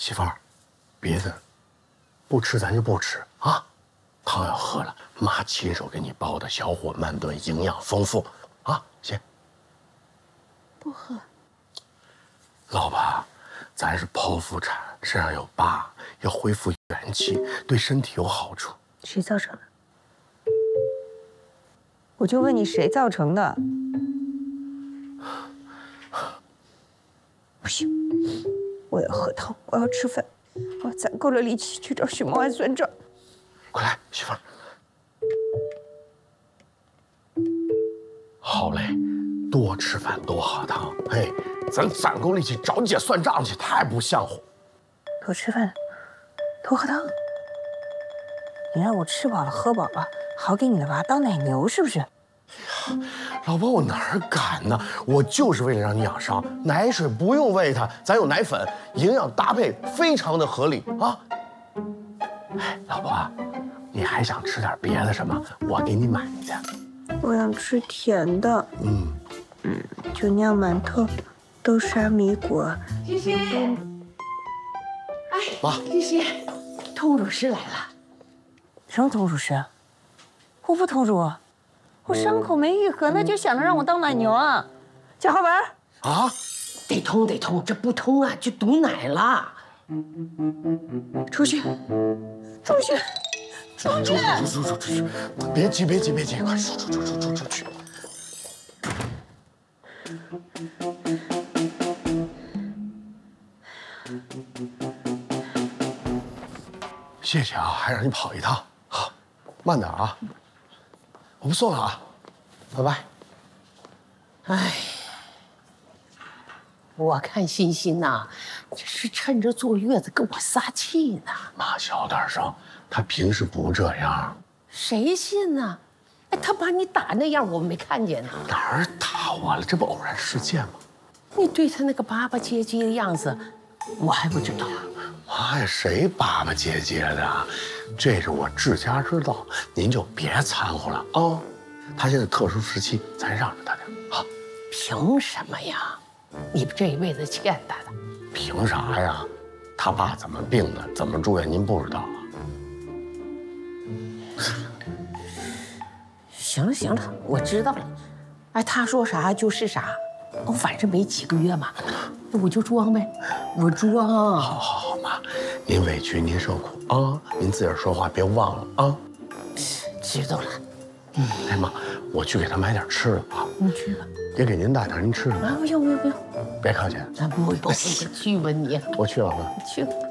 媳妇儿，别的不吃咱就不吃啊。汤要喝了，妈亲手给你煲的小火慢炖，营养丰富啊。行。 不喝。 老婆，咱是剖腹产，身上有疤，要恢复元气，对身体有好处。 谁造成的？我就问你谁造成的？不行，我要喝汤，我要吃饭，我要攒够了力气去找许茂安算账。 快来，媳妇儿。好嘞，多吃饭，多喝汤。嘿，咱攒够力气找姐算账去，太不像话。 多吃饭，多喝汤。你让我吃饱了喝饱了，好给你的娃当奶牛是不是？ 老婆，我哪儿敢呢？我就是为了让你养伤，奶水不用喂它，咱有奶粉，营养搭配非常的合理啊。哎，老婆，你还想吃点别的什么？我给你买去。 我想吃甜的。酒酿馒头、豆沙米果。 欣欣，哎， 妈， 欣欣，童主师来了。 什么童主师？我不童主，我伤口没愈合，那就想着让我当奶牛啊？贾浩文啊， 得通，这不通啊，就堵奶了。出去，出去。 出！别急，快出去！谢谢啊，还让你跑一趟。好，慢点啊，我不送了啊，拜拜。 哎，我看欣欣呐，这是趁着坐月子跟我撒气呢。 妈，小点声，他平时不这样。 谁信呢？哎，他把你打那样，我没看见呢。 哪儿打我了？这不偶然事件吗？ 你对他那个巴巴结结的样子，我还不知道。 妈呀，谁巴巴结结的？这是我治家之道，您就别掺和了啊。他现在特殊时期，咱让着他点啊。 凭什么呀？你这一辈子欠他的。 凭啥呀？他爸怎么病的，怎么住院，您不知道啊？ 行了，我知道了。哎，他说啥就是啥。反正没几个月嘛，我就装呗，我装。 好，妈，您委屈您受苦啊，您自个儿说话别忘了啊。 知道了。 哎妈，我去给他买点吃的啊。 你去吧。 也给您带点，您吃什么？ 啊，不用， 别客气。 咱不用，去吧你。 我去了，妈。 去吧。